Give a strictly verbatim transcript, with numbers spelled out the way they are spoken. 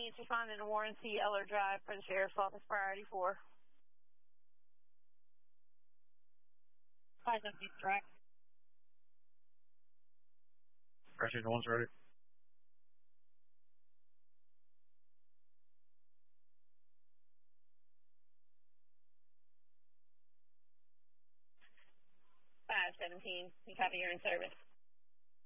units responding to Warren C. Eller Drive for the Sheriff's Office, priority four. five seventeen, track. Pressure one's ready. five seventeen, you copy, you're in service.